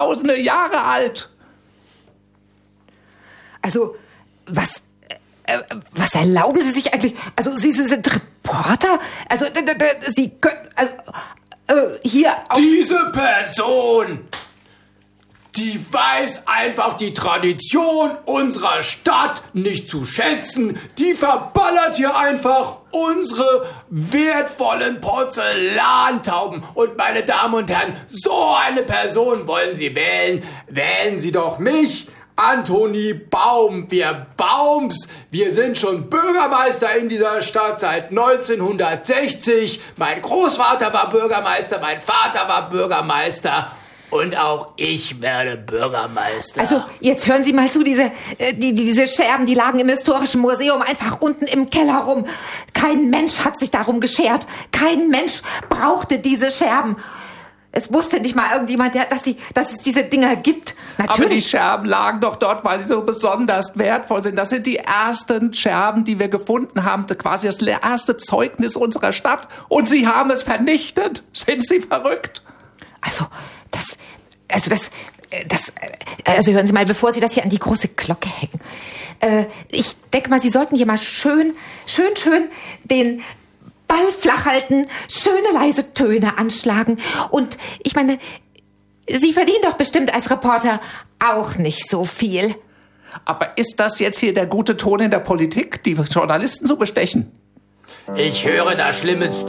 tausende Jahre alt. Also, was erlauben Sie sich eigentlich? Also, Sie sind Reporter? Also, Sie können, hier auf... Diese Person, die weiß einfach die Tradition unserer Stadt nicht zu schätzen. Die verballert hier einfach unsere wertvollen Porzellantauben. Und meine Damen und Herren, so eine Person wollen Sie wählen. Wählen Sie doch mich, Antoni Baum. Wir Baums, wir sind schon Bürgermeister in dieser Stadt seit 1960. Mein Großvater war Bürgermeister, mein Vater war Bürgermeister. Und auch ich werde Bürgermeister. Also, jetzt hören Sie mal zu, diese Scherben, die lagen im historischen Museum einfach unten im Keller rum. Kein Mensch hat sich darum geschert. Kein Mensch brauchte diese Scherben. Es wusste nicht mal irgendjemand, dass es diese Dinger gibt. Natürlich. Aber die Scherben lagen doch dort, weil sie so besonders wertvoll sind. Das sind die ersten Scherben, die wir gefunden haben. Quasi das erste Zeugnis unserer Stadt. Und Sie haben es vernichtet. Sind Sie verrückt? Also hören Sie mal, bevor Sie das hier an die große Glocke hängen. Ich denke mal, Sie sollten hier mal schön den Ball flach halten, schöne leise Töne anschlagen. Und ich meine, Sie verdienen doch bestimmt als Reporter auch nicht so viel. Aber ist das jetzt hier der gute Ton in der Politik, die Journalisten zu bestechen? Ich höre da Schlimmes